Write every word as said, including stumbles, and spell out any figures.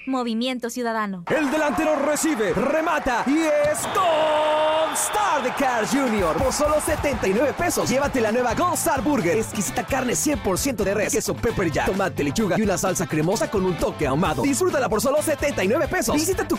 Movimiento Ciudadano. El delantero recibe, remata y es Gold Star de Carl junior Por solo setenta y nueve pesos, llévate la nueva Gold Star Burger. Exquisita carne cien por ciento de res, queso pepper jack, tomate, lechuga y una salsa cremosa con un toque ahumado. Disfrútala por solo setenta y nueve pesos. Visita tu